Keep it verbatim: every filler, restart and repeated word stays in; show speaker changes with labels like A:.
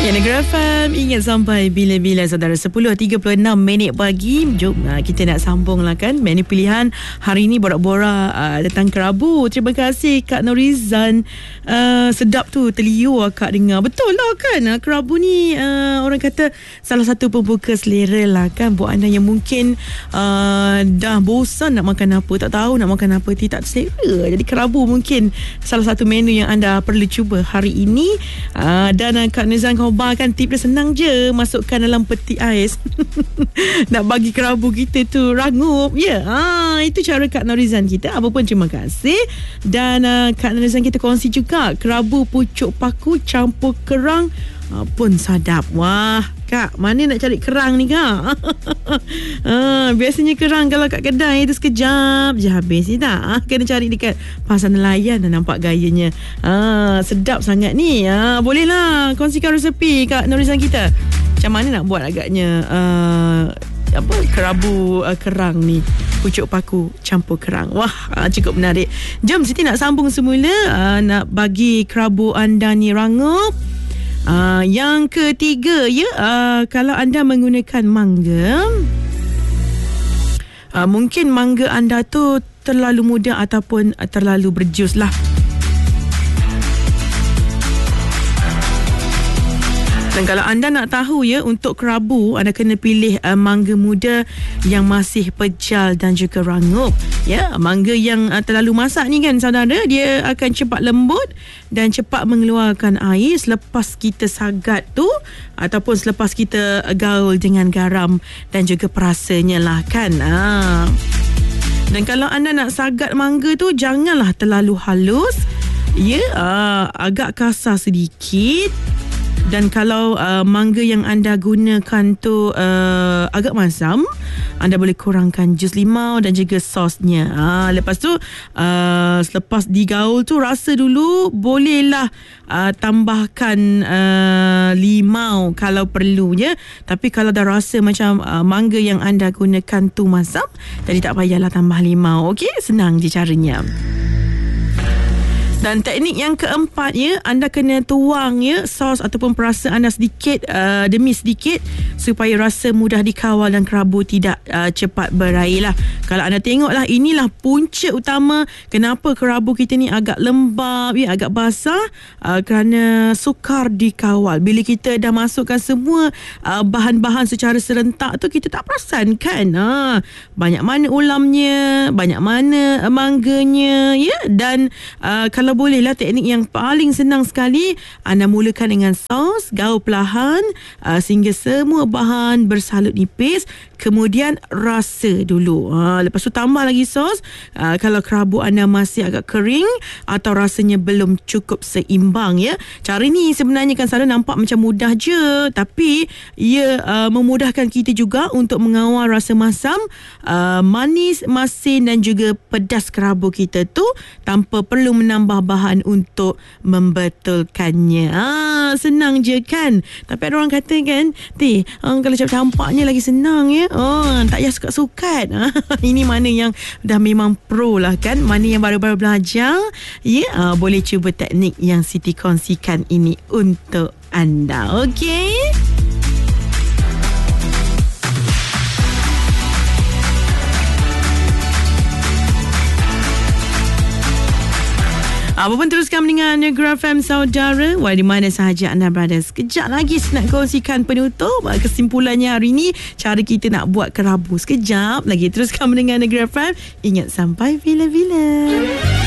A: Ya, Negara F M, ingat sampai bila-bila saudara. Sepuluh tiga puluh enam minit pagi. Jom uh, kita nak sambung lah kan menu pilihan hari ni, borak-borak uh, tentang kerabu. Terima kasih Kak Norizan. uh, Sedap tu, terliur Kak dengar. Betul lah kan, uh, kerabu ni uh, orang kata salah satu pembuka selera lah kan. Buat anda yang mungkin uh, dah bosan nak makan apa, tak tahu nak makan apa, tidak selera, jadi kerabu mungkin salah satu menu yang anda perlu cuba hari ini. uh, Dan uh, Kak Norizan kan tip dia senang je, masukkan dalam peti ais. Nak bagi kerabu kita tu rangup. Ya, yeah. ha, itu cara Kak Norizan kita. Apa pun terima kasih. Dan uh, Kak Norizan kita kongsi juga kerabu pucuk paku campur kerang uh, pun sadap. Wah Kak, mana nak cari kerang ni Kak? ha, biasanya kerang kalau kat kedai tu sekejap je habis ni tak? Ha, kena cari dekat pasar nelayan dan nampak gayanya. Ha, sedap sangat ni. Ha, bolehlah kongsikan resepi Kak Norizan kita. Macam mana nak buat agaknya uh, apa kerabu uh, kerang ni, pucuk paku campur kerang. Wah, uh, cukup menarik. Jom Siti nak sambung semula, uh, nak bagi kerabu anda ni rangup. Uh, yang ketiga ya, uh, kalau anda menggunakan mangga, uh, mungkin mangga anda tu terlalu muda ataupun uh, terlalu berjus lah. Dan kalau anda nak tahu ya, untuk kerabu anda kena pilih uh, mangga muda yang masih pejal dan juga rangup. Ya, mangga yang uh, terlalu masak ni kan saudara, dia akan cepat lembut dan cepat mengeluarkan air selepas kita sagat tu ataupun selepas kita gaul dengan garam dan juga perasanya lah kan. Ha. Dan kalau anda nak sagat mangga tu, janganlah terlalu halus. Ya, uh, agak kasar sedikit. Dan kalau uh, mangga yang anda gunakan tu uh, agak masam, anda boleh kurangkan jus limau dan juga sosnya. Ha, lepas tu uh, selepas digaul tu, rasa dulu, bolehlah uh, tambahkan uh, limau kalau perlunya. Tapi kalau dah rasa macam uh, mangga yang anda gunakan tu masam, jadi tak payahlah tambah limau. Okey, senang je caranya. Dan teknik yang keempat ya, anda kena tuang ya sos ataupun perasa anda sedikit uh, demi sedikit supaya rasa mudah dikawal dan kerabu tidak uh, cepat berair lah. Kalau anda tengoklah, inilah punca utama kenapa kerabu kita ni agak lembab ya, agak basah, uh, kerana sukar dikawal. Bila kita dah masukkan semua uh, bahan-bahan secara serentak tu, kita tak perasan kan ha, banyak mana ulamnya, banyak mana uh, mangganya ya. Dan uh, kalau bolehlah, teknik yang paling senang sekali, anda mulakan dengan sos, gaul perlahan uh, sehingga semua bahan bersalut nipis, kemudian rasa dulu. Ha, lepas tu tambah lagi sos uh, kalau kerabu anda masih agak kering atau rasanya belum cukup seimbang ya. Cara ni sebenarnya kan selalu nampak macam mudah je, tapi ia uh, memudahkan kita juga untuk mengawal rasa masam, uh, manis, masin dan juga pedas kerabu kita tu tanpa perlu menambah bahan untuk membetulkannya. Ah, senang je kan. Tapi ada orang kata kan, Teh, um, kalau campak-campaknya lagi senang ya. Oh, tak payah sukat-sukat. Ah, ini mana yang dah memang pro lah kan, mana yang baru-baru belajar. Ya, ah, boleh cuba teknik yang Siti kongsikan ini untuk anda. Okey? Apa pun teruskan mendengar Negara F M saudara, wah di mana sahaja anda berada. Sekejap lagi saya nak kongsikan penutup kesimpulannya hari ini, cara kita nak buat kerabu. Sekejap lagi teruskan mendengar Negara F M. Ingat sampai bila-bila.